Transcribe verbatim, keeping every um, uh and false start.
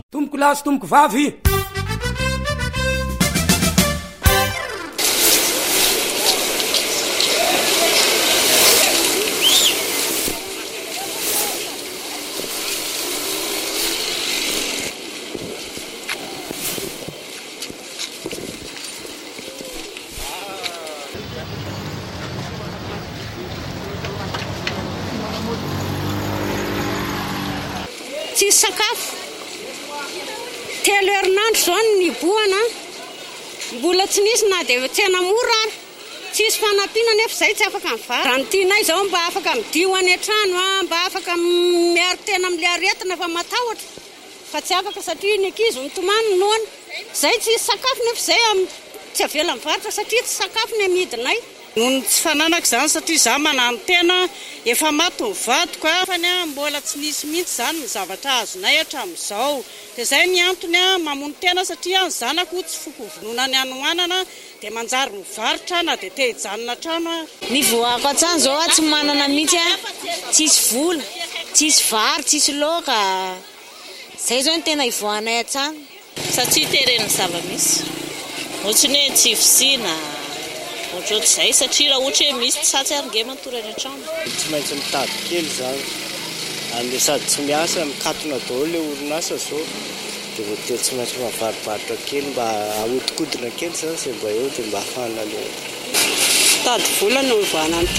tomboko lahy sy tomboko vavy. Tsisy sakafo telo herinandro zao ny boana, mbola tsy nisy na dia tsena mora ary tsisy fanampiana nefa izay tsy afaka mivary. Raha ny tianay zao mba afaka midio any an-trano, mba afaka miaro tena amin'ilay aretina fa matahotra, fa tsy afaka satria ny ankizy mitomany noana. Izay tsisy sakafo nefa izay tsy avela mivarotra satria tsy sakafo ny amidinay. Nono tsy fananako izany satria izaho manano tena efa maty ny vadiko fa ny mbola tsy nisy mihitsy izany ny zavatra azonay hatramin'izao. Dia izay ny antony mamono tena satria ny zanako tsy foko vonoina ny anohanana dia manjary mivarotra na dia te hijanona trano. Ny voako an-trano izao tsy manana mihitsy, tsisy vola, tsisy vary, tsisy laoka. Izay izao ny tena ivoahanay an-trano. Satria teren'ny zava-misy, ohatrany hoe tsy fisiana, ohatr'izay satria raha ohatra hoe misy tsatsy ary nge matory any an-trano. Tsy maintsy mitady kely izany, amin'ny sady tsy miasa, mikatona daholo ilay orinasa zao, dia voatery tsy maintsy mavarivaritra kely mba ahodikodina kely izany izay mba eo dia mba hafana ilay tady vola no mivana